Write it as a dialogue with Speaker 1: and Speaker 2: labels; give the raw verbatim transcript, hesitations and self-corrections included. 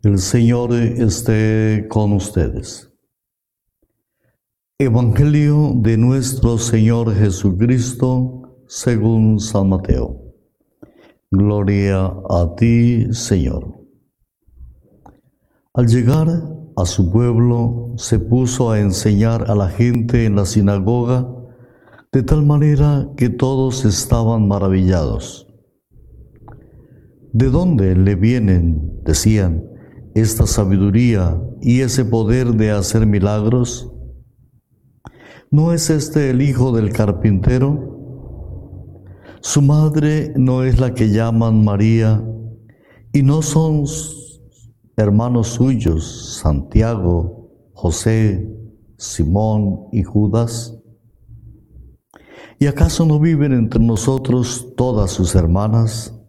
Speaker 1: El Señor esté con ustedes. Evangelio de nuestro Señor Jesucristo según San Mateo. Gloria a ti, Señor. Al llegar a su pueblo, se puso a enseñar a la gente en la sinagoga, de tal manera que todos estaban maravillados. ¿De dónde le vienen, decían, esta sabiduría y ese poder de hacer milagros? ¿No es este el hijo del carpintero? Su madre no es la que llaman María, y no son hermanos suyos Santiago, José, Simón y Judas. ¿Y acaso no viven entre nosotros todas sus hermanas?